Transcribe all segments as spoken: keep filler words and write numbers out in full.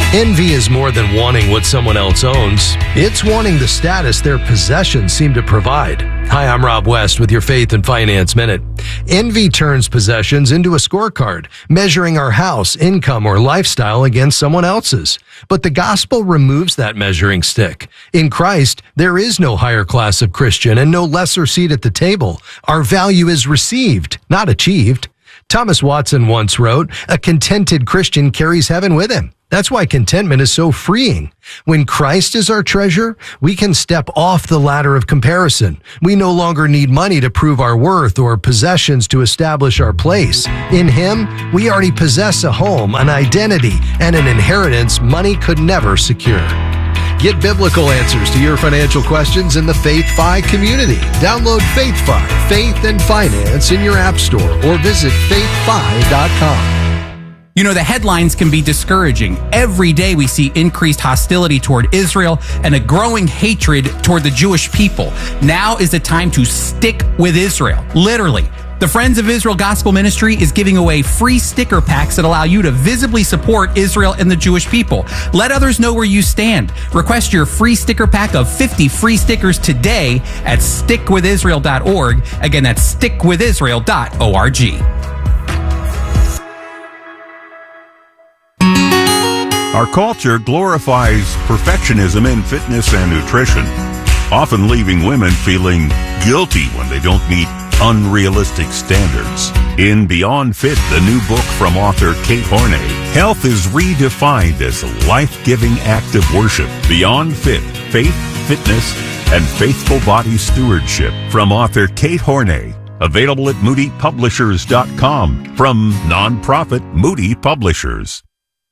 Envy is more than wanting what someone else owns. It's wanting the status their possessions seem to provide. Hi, I'm Rob West with your Faith and Finance Minute. Envy turns possessions into a scorecard, measuring our house, income, or lifestyle against someone else's. But the gospel removes that measuring stick. In Christ, there is no higher class of Christian and no lesser seat at the table. Our value is received, not achieved. Thomas Watson once wrote, "A contented Christian carries heaven with him." That's why contentment is so freeing. When Christ is our treasure, we can step off the ladder of comparison. We no longer need money to prove our worth or possessions to establish our place. In Him, we already possess a home, an identity, and an inheritance money could never secure. Get biblical answers to your financial questions in the FaithFi community. Download FaithFi, Faith and Finance in your app store or visit faith fi dot com. You know, the headlines can be discouraging. Every day we see increased hostility toward Israel and a growing hatred toward the Jewish people. Now is the time to stick with Israel. Literally. The Friends of Israel Gospel Ministry is giving away free sticker packs that allow you to visibly support Israel and the Jewish people. Let others know where you stand. Request your free sticker pack of fifty free stickers today at stick with israel dot org. Again, that's stick with israel dot org. Our culture glorifies perfectionism in fitness and nutrition, often leaving women feeling guilty when they don't meet unrealistic standards. In Beyond Fit, the new book from author Kate Horney, health is redefined as a life-giving act of worship. Beyond Fit, faith, fitness, and faithful body stewardship from author Kate Horney. Available at moody publishers dot com from nonprofit Moody Publishers.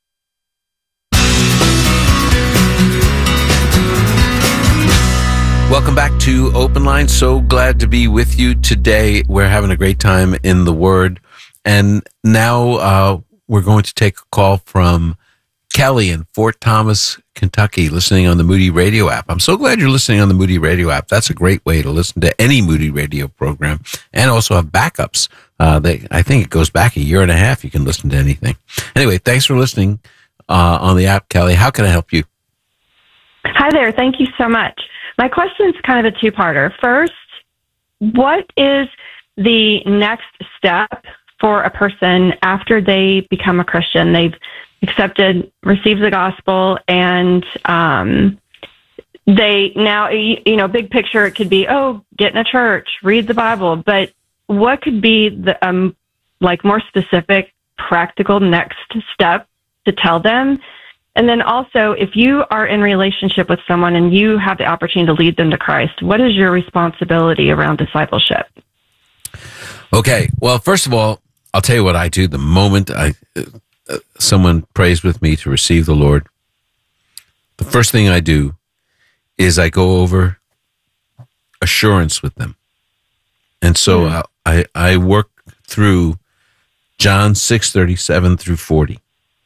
Welcome back to Open Line. So glad to be with you today. We're having a great time in the Word. And now uh, we're going to take a call from Kelly in Fort Thomas, Kentucky, listening on the Moody Radio app. I'm so glad you're listening on the Moody Radio app. That's a great way to listen to any Moody Radio program and also have backups. Uh, they, I think it goes back a year and a half. You can listen to anything. Anyway, thanks for listening uh, on the app, Kelly. How can I help you? Hi there. Thank you so much. My question is kind of a two-parter. First, what is the next step for a person after they become a Christian? They've accepted, received the gospel, and um, they now, you know, big picture, it could be, oh, get in a church, read the Bible. But what could be the um, like more specific, practical next step to tell them? And then also, if you are in relationship with someone and you have the opportunity to lead them to Christ, what is your responsibility around discipleship? Okay. Well, first of all, I'll tell you what I do the moment I uh, someone prays with me to receive the Lord. The first thing I do is I go over assurance with them. And so mm. I, I work through John six thirty-seven through forty.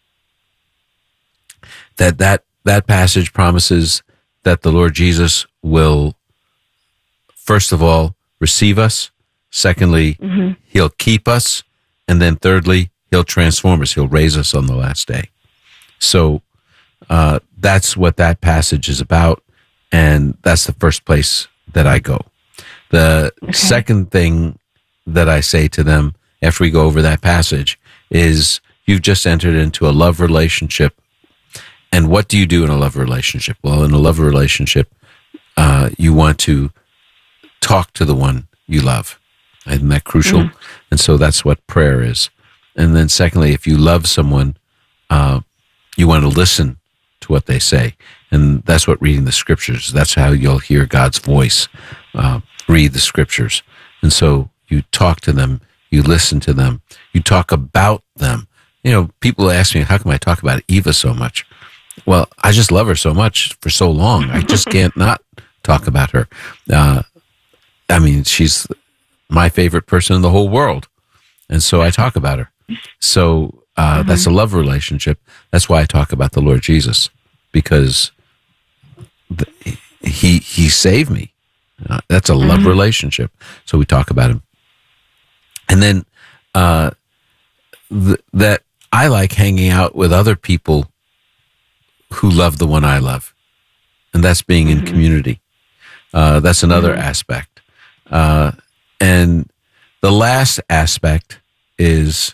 That, that that passage promises that the Lord Jesus will, first of all, receive us. Secondly, mm-hmm. He'll keep us. And then thirdly, He'll transform us. He'll raise us on the last day. So uh, that's what that passage is about. And that's the first place that I go. The okay. second thing that I say to them after we go over that passage is, you've just entered into a love relationship. And what do you do in a love relationship? Well, in a love relationship, uh, you want to talk to the one you love. Isn't that crucial? Mm. And so that's what prayer is. And then secondly, if you love someone, uh, you want to listen to what they say. And that's what reading the scriptures, that's how you'll hear God's voice. Uh, read the scriptures. And so you talk to them, you listen to them, you talk about them. You know, people ask me, how come I talk about Eva so much? Well, I just love her so much for so long. I just can't not talk about her. Uh, I mean, she's my favorite person in the whole world. And so I talk about her. So uh, mm-hmm. that's a love relationship. That's why I talk about the Lord Jesus, because the, he he saved me. Uh, that's a love mm-hmm. relationship. So we talk about him. And then uh, th- that I like hanging out with other people who love the one I love. And that's being in mm-hmm. community. Uh, that's another mm-hmm. aspect. Uh, and the last aspect is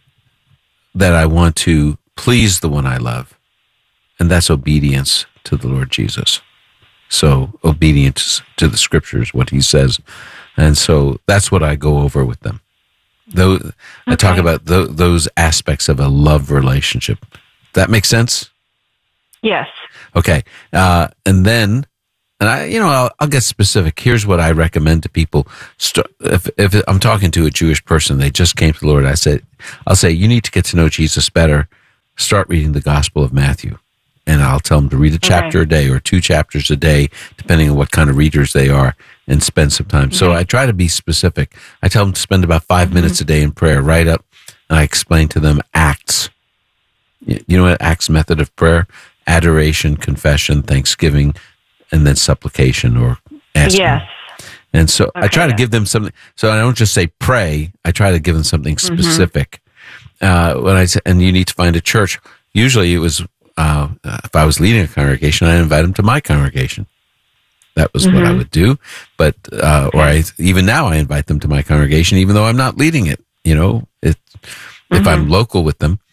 that I want to please the one I love. And that's obedience to the Lord Jesus. So obedience to the scriptures, what he says. And so that's what I go over with them. Though okay. I talk about th- those aspects of a love relationship. That makes sense? Yes. Okay. Uh, and then, and I, you know, I'll, I'll get specific. Here's what I recommend to people. If, if I'm talking to a Jewish person, they just came to the Lord, I said, I'll say, you need to get to know Jesus better. Start reading the Gospel of Matthew. And I'll tell them to read a chapter okay. a day or two chapters a day, depending on what kind of readers they are, and spend some time. Okay. So I try to be specific. I tell them to spend about five mm-hmm. minutes a day in prayer, right up, and I explain to them Acts. You know what Acts method of prayer? Adoration, confession, thanksgiving, and then supplication or asking. Yes. And so okay, I try to yeah. give them something. So I don't just say pray. I try to give them something specific. Mm-hmm. Uh, when I say, and you need to find a church. Usually it was, uh, if I was leading a congregation, I invite them to my congregation. That was mm-hmm. what I would do. But, uh, or I, even now I invite them to my congregation, even though I'm not leading it, you know, it, mm-hmm. if I'm local with them.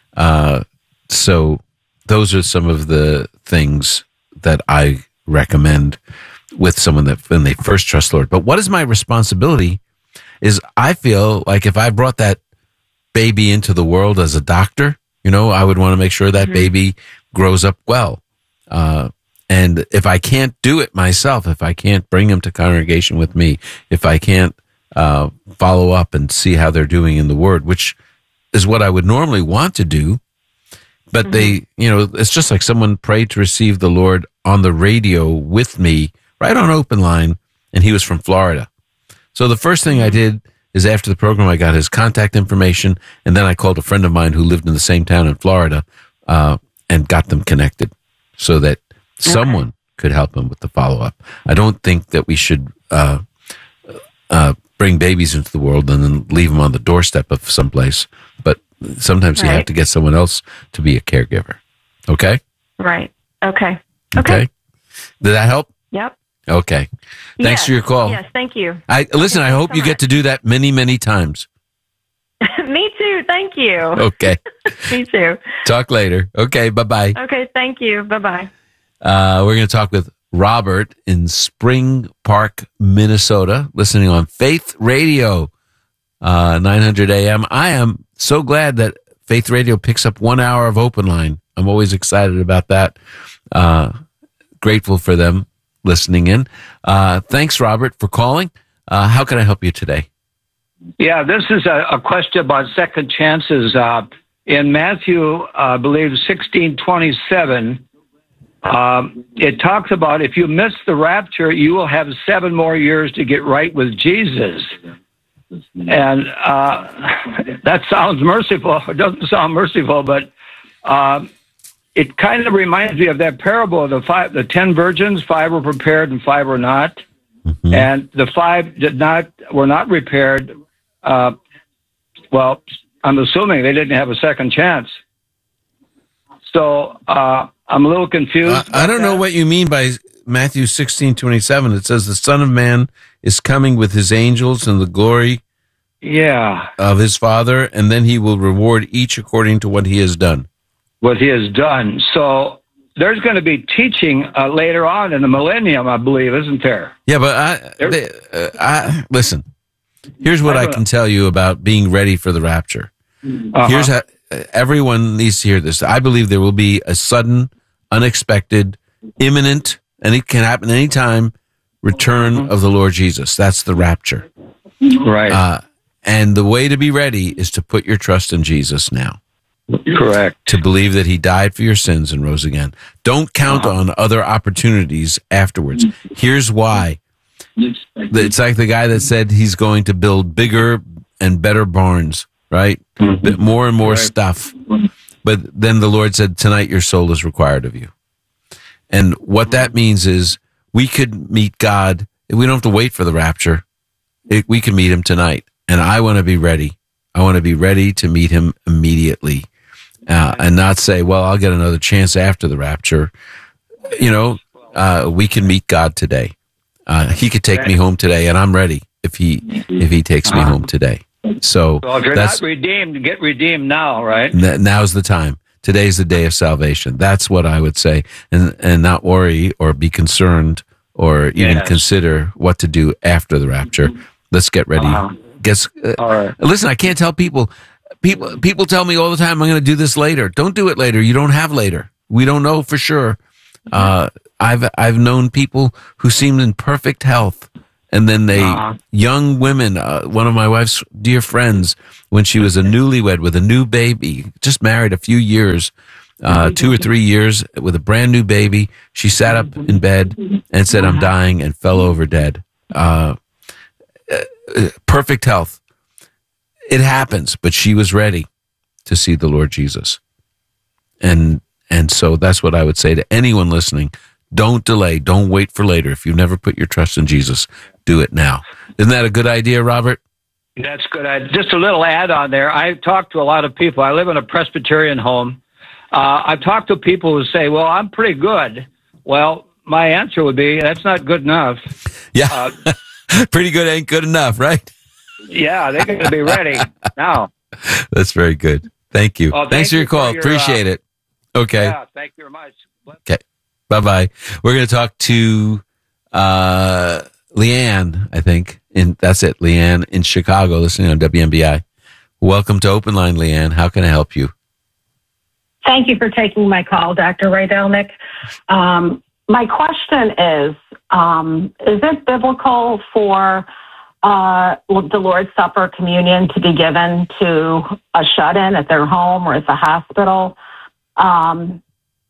Uh, so those are some of the things that I recommend with someone that when they first trust the Lord. But what is my responsibility is I feel like if I brought that baby into the world as a doctor, you know, I would want to make sure that mm-hmm. baby grows up well. Uh, and if I can't do it myself, if I can't bring them to congregation with me, if I can't uh, follow up and see how they're doing in the Word, which is what I would normally want to do, but mm-hmm. they, you know, it's just like someone prayed to receive the Lord on the radio with me, right on Open Line, and he was from Florida. So the first thing I did is after the program, I got his contact information, and then I called a friend of mine who lived in the same town in Florida uh, and got them connected so that okay. someone could help him with the follow-up. I don't think that we should uh, uh, bring babies into the world and then leave them on the doorstep of someplace, but sometimes right. you have to get someone else to be a caregiver. Okay? Right. Okay. Okay. Okay. Did that help? Yep. Okay. Thanks yes. for your call. Yes, thank you. I listen, Thank I hope so you much. get to do that many, many times. Me too. Thank you. Okay. Me too. Talk later. Okay, bye-bye. Okay, thank you. Bye-bye. Uh, we're going to talk with Robert in Spring Park, Minnesota, listening on Faith Radio, uh, nine hundred A M. I am so glad that Faith Radio picks up one hour of Open Line. I'm always excited about that. Uh, grateful for them listening in. Uh, thanks, Robert, for calling. Uh, how can I help you today? Yeah, this is a, a question about second chances. Uh, in Matthew, I believe, sixteen twenty-seven, um, it talks about if you miss the rapture, you will have seven more years to get right with Jesus. And uh, that sounds merciful. It doesn't sound merciful, but uh, it kind of reminds me of that parable of the five, the ten virgins. Five were prepared and five were not. Mm-hmm. And the five did not, were not prepared. Uh, well, I'm assuming they didn't have a second chance. So uh, I'm a little confused. Uh, I don't that. know what you mean by Matthew sixteen twenty-seven. It says the Son of Man is coming with his angels and the glory yeah. of his Father, and then he will reward each according to what he has done. What he has done. So there's going to be teaching uh, later on in the millennium, I believe, isn't there? Yeah, but I, they, uh, I listen. Here's what I, I can tell you about being ready for the rapture. Uh-huh. Here's how everyone needs to hear this. I believe there will be a sudden, unexpected, imminent, and it can happen anytime, return of the Lord Jesus. That's the rapture. Right. Uh, and the way to be ready is to put your trust in Jesus now. Correct. To believe that he died for your sins and rose again. Don't count uh-huh. on other opportunities afterwards. Here's why. It's like the guy that said he's going to build bigger and better barns, right? Mm-hmm. More and more right. stuff. But then the Lord said, tonight your soul is required of you. And what that means is we could meet God. We don't have to wait for the rapture. It, we can meet him tonight. And I want to be ready. I want to be ready to meet him immediately. uh, and not say, well, I'll get another chance after the rapture. You know, uh, we can meet God today. Uh, he could take me home today, and I'm ready if he if he takes me home today. So well, if you're that's, not redeemed, get redeemed now, right? N- now's the time. Today's the day of salvation. That's what I would say, and and not worry or be concerned or even yes. consider what to do after the rapture. Let's get ready. Uh-huh. Guess. Uh, All right. Listen, I can't tell people. People people tell me all the time, I'm going to do this later. Don't do it later. You don't have later. We don't know for sure. Uh, I've I've known people who seemed in perfect health, and then they uh-huh. young women. Uh, one of my wife's dear friends, when she was a newlywed with a new baby, just married a few years, uh, two or three years with a brand new baby, she sat up in bed and said, "I'm dying," and fell over dead. Uh, uh, perfect health. It happens, but she was ready to see the Lord Jesus, and. And so that's what I would say to anyone listening. Don't delay. Don't wait for later. If you've never put your trust in Jesus, do it now. Isn't that a good idea, Robert? That's good. I, just a little add on there. I've talked to a lot of people. I live in a Presbyterian home. Uh, I've talked to people who say, well, I'm pretty good. Well, my answer would be, that's not good enough. Yeah. Uh, pretty good ain't good enough, right? Yeah, they're going to be ready now. That's very good. Thank you. Well, thank Thanks for your you call. for your, Appreciate uh, it. Okay. Yeah, thank you very much. Okay. Bye-bye. We're going to talk to uh, Leanne, I think. In, that's it, Leanne in Chicago, listening on W M B I. Welcome to Open Line, Leanne. How can I help you? Thank you for taking my call, Doctor Rydelnik. Um, my question is, um, is it biblical for uh, the Lord's Supper communion to be given to a shut-in at their home or at the hospital? Um,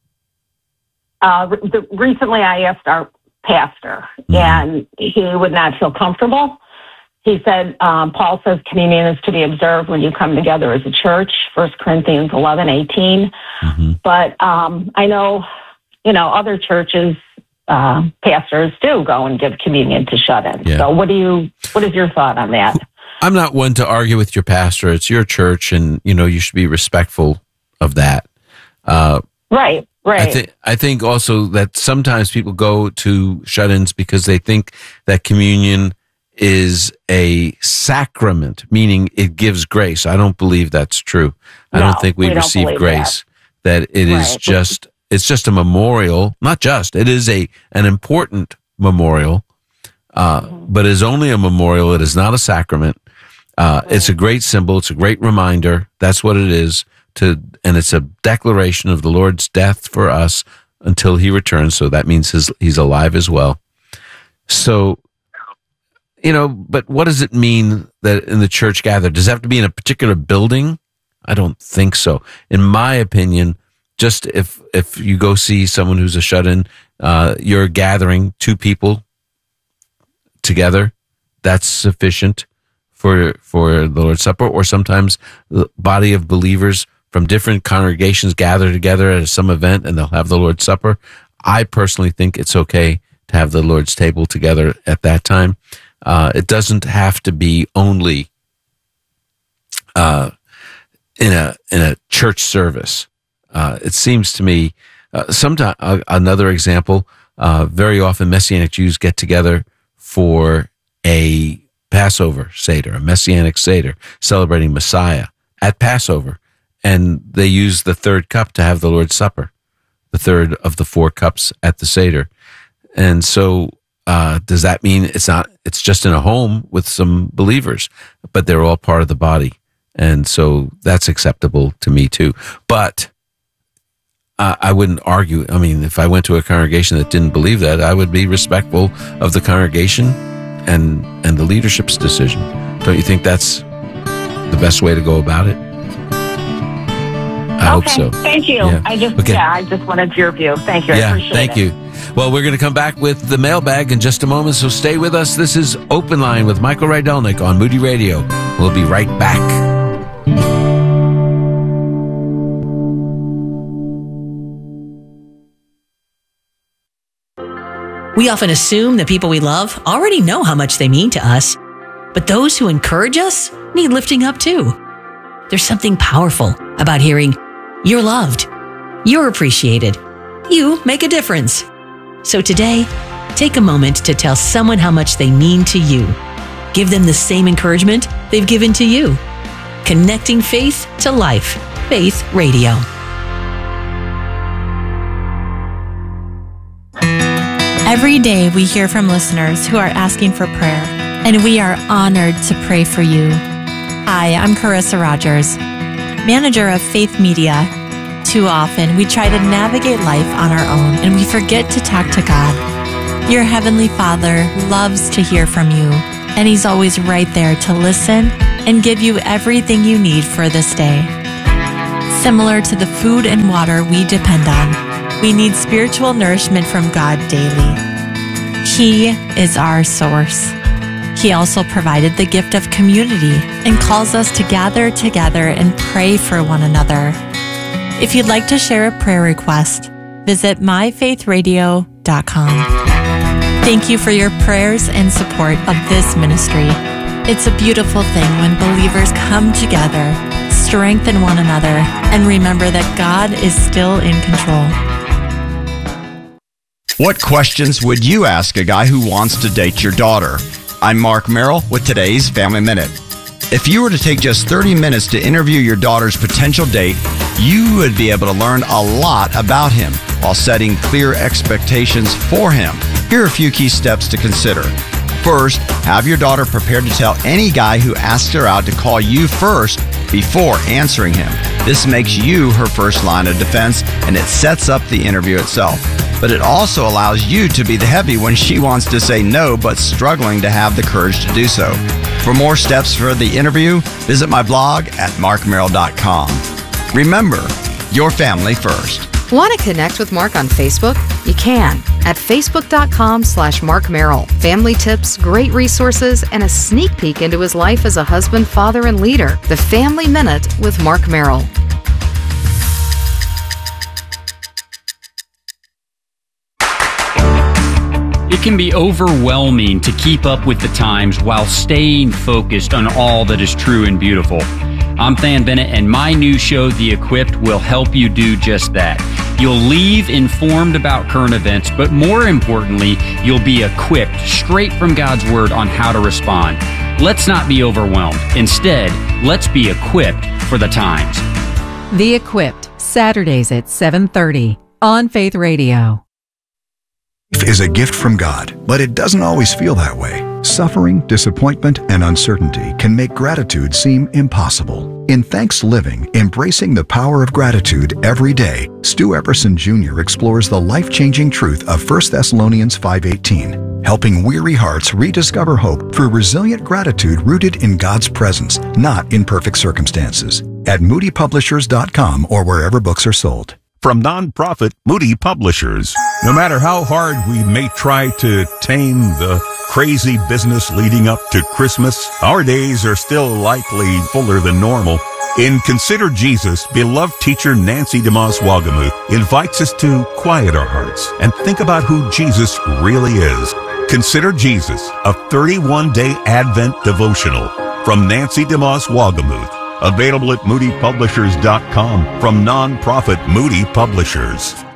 uh, the, recently, I asked our pastor, mm-hmm. and he would not feel comfortable. He said, um, Paul says communion is to be observed when you come together as a church, First Corinthians eleven eighteen. Mm-hmm. But um, I know, you know, other churches, uh, pastors do go and give communion to shut-ins. Yeah. So what do you, what is your thought on that? I'm not one to argue with your pastor. It's your church, and, you know, you should be respectful of that. Uh, right, right. I, th- I think also that sometimes people go to shut-ins because they think that communion is a sacrament, meaning it gives grace. I don't believe that's true. I no, don't think we, we receive grace. That, that it right. is just, it's just a memorial, not just, it is a an important memorial, uh, mm-hmm. but it is only a memorial. It is not a sacrament. Uh, right. It's a great symbol. It's a great reminder. That's what it is. To, and it's a declaration of the Lord's death for us until he returns. So that means his, he's alive as well. So, you know, but what does it mean that in the church gathered? Does it have to be in a particular building? I don't think so. In my opinion, just if, if you go see someone who's a shut-in, uh, you're gathering two people together, that's sufficient for, for the Lord's Supper. Or sometimes the body of believers from different congregations gather together at some event and they'll have the Lord's Supper. I personally think it's okay to have the Lord's table together at that time. Uh, it doesn't have to be only uh, in a in a church service. Uh, it seems to me, uh, sometimes uh, another example. Uh, very often, Messianic Jews get together for a Passover Seder, a Messianic Seder, celebrating Messiah at Passover. And they use the third cup to have the Lord's Supper, the third of the four cups at the Seder. And so, uh, does that mean it's not, it's just in a home with some believers, but they're all part of the body. And so that's acceptable to me too. But uh, I wouldn't argue. I mean, if I went to a congregation that didn't believe that, I would be respectful of the congregation and, and the leadership's decision. Don't you think that's the best way to go about it? I okay, hope so. Thank you. Yeah. I just, okay. yeah, I just wanted your view. Thank you. I yeah, appreciate thank it. you. Well, we're going to come back with the mailbag in just a moment, so stay with us. This is Open Line with Michael Rydelnik on Moody Radio. We'll be right back. We often assume that people we love already know how much they mean to us, but those who encourage us need lifting up too. There's something powerful about hearing, You're loved. You're appreciated. You make a difference. So today, take a moment to tell someone how much they mean to you. Give them the same encouragement they've given to you. Connecting faith to life. Faith Radio. Every day we hear from listeners who are asking for prayer, and we are honored to pray for you. Hi, I'm Carissa Rogers, manager of Faith Media. Too often, we try to navigate life on our own, and we forget to talk to God. Your Heavenly Father loves to hear from you, and He's always right there to listen and give you everything you need for this day. Similar to the food and water we depend on, we need spiritual nourishment from God daily. He is our source. He also provided the gift of community and calls us to gather together and pray for one another. If you'd like to share a prayer request, visit my faith radio dot com. Thank you for your prayers and support of this ministry. It's a beautiful thing when believers come together, strengthen one another, and remember that God is still in control. What questions would you ask a guy who wants to date your daughter? I'm Mark Merrill with today's Family Minute. If you were to take just thirty minutes to interview your daughter's potential date, you would be able to learn a lot about him while setting clear expectations for him. Here are a few key steps to consider. First, have your daughter prepared to tell any guy who asks her out to call you first before answering him. This makes you her first line of defense, and it sets up the interview itself. But it also allows you to be the heavy when she wants to say no but struggling to have the courage to do so. For more steps for the interview, visit my blog at mark merrill dot com. Remember, your family first. Want to connect with Mark on Facebook? You can at facebook dot com slash Mark Merrill. Family tips, great resources, and a sneak peek into his life as a husband, father, and leader. The Family Minute with Mark Merrill. It can be overwhelming to keep up with the times while staying focused on all that is true and beautiful. I'm Than Bennett, and my new show, The Equipped, will help you do just that. You'll leave informed about current events, but more importantly, you'll be equipped straight from God's Word on how to respond. Let's not be overwhelmed. Instead, let's be equipped for the times. The Equipped, Saturdays at seven thirty on Faith Radio. Is a gift from God, but it doesn't always feel that way. Suffering, disappointment, and uncertainty can make gratitude seem impossible. In Thanks Living, Embracing the Power of Gratitude Every Day, Stu Epperson Junior explores the life-changing truth of First Thessalonians five eighteen, helping weary hearts rediscover hope through resilient gratitude rooted in God's presence, not in perfect circumstances. At moody publishers dot com or wherever books are sold. From nonprofit Moody Publishers. No matter how hard we may try to tame the crazy business leading up to Christmas, our days are still likely fuller than normal. In Consider Jesus, beloved teacher Nancy DeMoss Wagamuth invites us to quiet our hearts and think about who Jesus really is. Consider Jesus, a thirty-one day Advent devotional from Nancy DeMoss Wagamuth. Available at moody publishers dot com from nonprofit Moody Publishers.